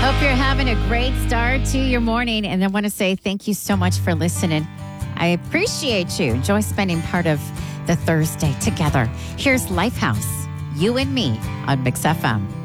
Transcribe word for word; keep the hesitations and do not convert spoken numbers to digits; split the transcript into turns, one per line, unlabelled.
Hope you're having a great start to your morning. And I want to say thank you so much for listening. I appreciate you. Enjoy spending part of the Thursday together. Here's Lifehouse, You and Me on Mix F M.